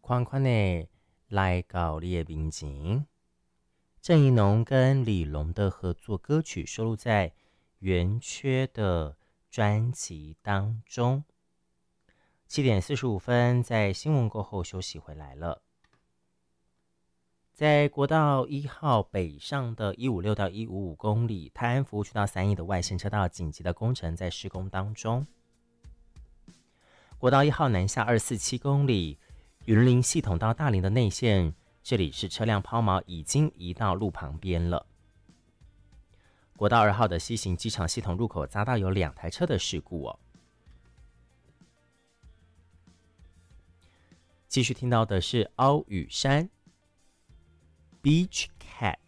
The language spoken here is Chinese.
款款的来到你的面前。郑宜农跟李龙的合作歌曲收录在《圆缺》的专辑当中。7:45，在新闻过后休息回来了。在国道1号北上的156到155公里，泰安服务区到3义的外线车道紧急的工程在施工当中。国道1号南下247公里，云林系统到大林的内线，这里是车辆抛锚已经移到路旁边了。国道2号的西行机场系统入口匝道有2台车的事故哦。继续听到的是凹雨山 Beach Cat。